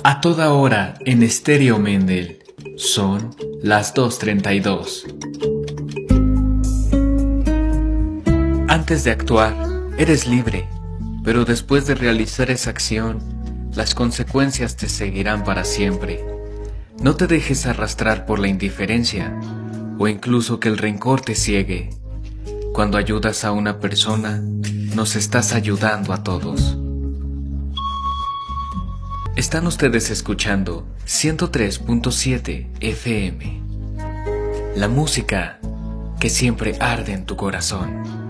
A toda hora en Estéreo Mendel. Son las 2:32. Antes de actuar, eres libre, pero después de realizar esa acción, las consecuencias te seguirán para siempre. No te dejes arrastrar por la indiferencia o incluso que el rencor te ciegue. Cuando ayudas a una persona, nos estás ayudando a todos. Están ustedes escuchando 103.7 FM. La música que siempre arde en tu corazón.